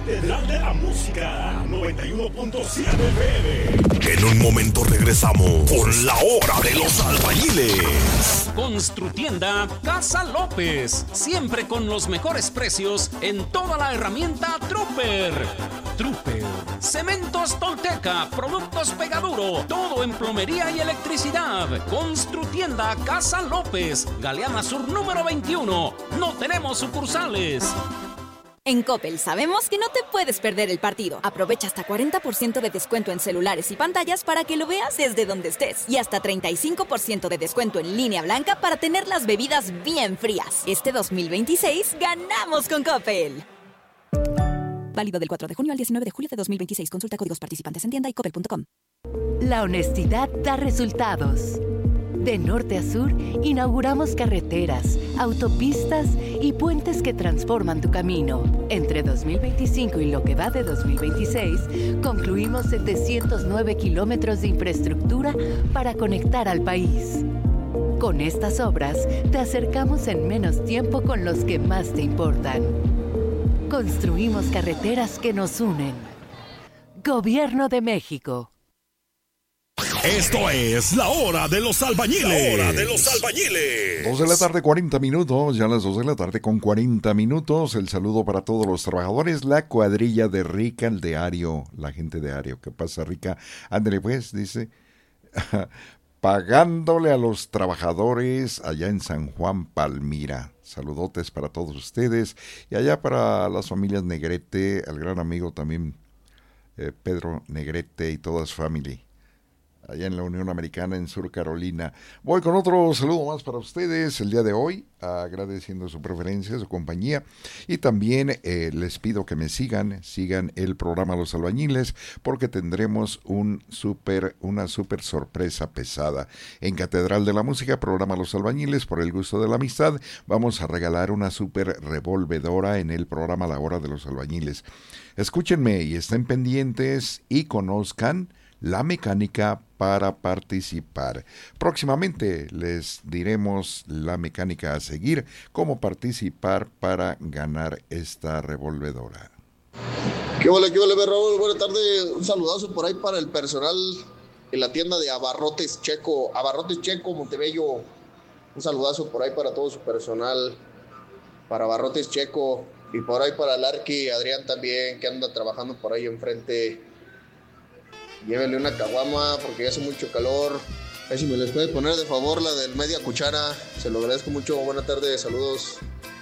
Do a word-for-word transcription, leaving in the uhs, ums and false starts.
Catedral de la Música, noventa y uno punto siete F M. En un momento regresamos con la hora de los albañiles. Construtienda Casa López, siempre con los mejores precios en toda la herramienta Trooper. Trooper, Cementos Tolteca, productos Pegaduro, todo en plomería y electricidad. Construtienda Casa López, Galeana Sur número veintiuno. No tenemos sucursales. En Coppel sabemos que no te puedes perder el partido. Aprovecha hasta cuarenta por ciento de descuento en celulares y pantallas para que lo veas desde donde estés. Y hasta treinta y cinco por ciento de descuento en línea blanca para tener las bebidas bien frías. Este dos mil veintiséis ganamos con Coppel. Válido del cuatro de junio al diecinueve de julio de dos mil veintiséis. Consulta códigos participantes en tienda y coppel punto com. La honestidad da resultados. De norte a sur, inauguramos carreteras, autopistas y puentes que transforman tu camino. Entre dos mil veinticinco y lo que va de dos mil veintiséis, concluimos setecientos nueve kilómetros de infraestructura para conectar al país. Con estas obras, te acercamos en menos tiempo con los que más te importan. Construimos carreteras que nos unen. Gobierno de México. Esto es la hora de los albañiles. La hora de los albañiles. dos de la tarde, cuarenta minutos. Ya las dos de la tarde con cuarenta minutos. El saludo para todos los trabajadores. La cuadrilla de Rica, el diario. La gente de diario. ¿Qué pasa, Rica? Ándale, pues, dice. Pagándole a los trabajadores allá en San Juan, Palmira. Saludotes para todos ustedes. Y allá para las familias Negrete, al gran amigo también eh, Pedro Negrete y toda su familia. Allá en la Unión Americana, en Sur Carolina. Voy con otro saludo más para ustedes el día de hoy, agradeciendo su preferencia, su compañía. Y también eh, les pido que me sigan, sigan el programa Los Albañiles, porque tendremos un super, una super sorpresa pesada. En Catedral de la Música, programa Los Albañiles, por el gusto de la amistad, vamos a regalar una super revolvedora en el programa La Hora de los Albañiles. Escúchenme y estén pendientes y conozcan la mecánica para participar. Próximamente les diremos la mecánica a seguir, cómo participar para ganar esta revolvedora. ¿Qué ole, qué ole, Raúl? Buenas tardes. Un saludazo por ahí para el personal en la tienda de Abarrotes Checo. Abarrotes Checo, Montebello. Un saludazo por ahí para todo su personal, para Abarrotes Checo, y por ahí para el Arqui, Adrián también, que anda trabajando por ahí enfrente. Llévenle una caguama porque ya hace mucho calor. A ver si me les puede poner de favor la del media cuchara. Se lo agradezco mucho. Buenas tardes, saludos.